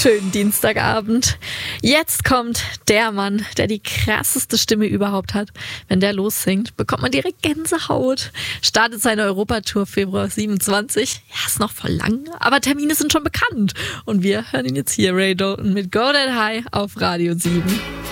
schönen Dienstagabend. Jetzt kommt der Mann, der die krasseste Stimme überhaupt hat. Wenn der lossingt, bekommt man direkt Gänsehaut. Startet seine Europatour Februar 27. Ja, ist noch voll lang, aber Termine sind schon bekannt. Und wir hören ihn jetzt hier, Ray Dalton mit Go That High auf Radio 7.